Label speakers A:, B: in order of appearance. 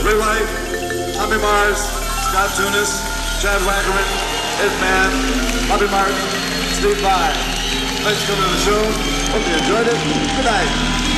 A: Ray White, Tommy Mars, Scott Tunis, Chad Wackerman, Ed Mann, Bobby Martin, Steve Vai. Thanks for coming to the show. Hope you enjoyed it. Good night.